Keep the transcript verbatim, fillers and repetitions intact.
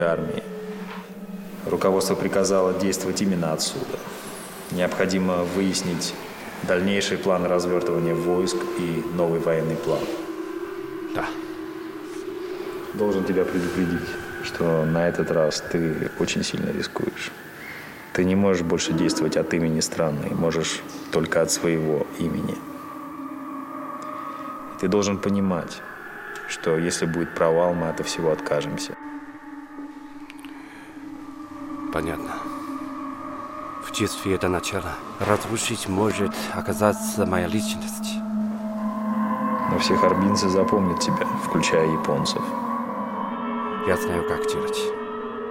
армии. Руководство приказало действовать именно отсюда. Необходимо выяснить дальнейший план развертывания войск и новый военный план. Да. Должен тебя предупредить, что на этот раз ты очень сильно рискуешь. Ты не можешь больше действовать от имени страны, можешь только от своего имени. Ты должен понимать, что если будет провал, мы от всего откажемся. Понятно. В детстве это начало разрушить может оказаться моя личность. Но все харбинцы запомнят тебя, включая японцев. Я знаю, как делать.